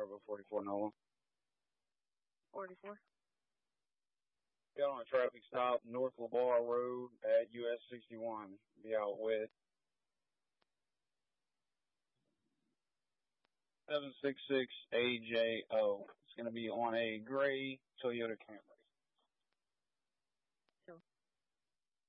Bravo 44 NOLA. 44. Got on a traffic stop, North LaBar Road at US 61. Be out with 766 AJO. It's going to be on a gray Toyota Camry.